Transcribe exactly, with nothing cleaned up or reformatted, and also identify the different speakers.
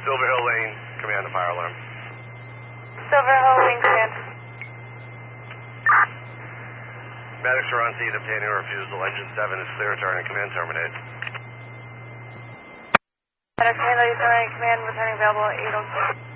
Speaker 1: Silver Hill Lane, command the fire alarm.
Speaker 2: Silver Hill Lane, command.
Speaker 1: Medics are on scene obtaining a refusal. Engine seven is clear, turn and command terminate.
Speaker 2: Medics, command, ladies, command, returning available at eight oh six.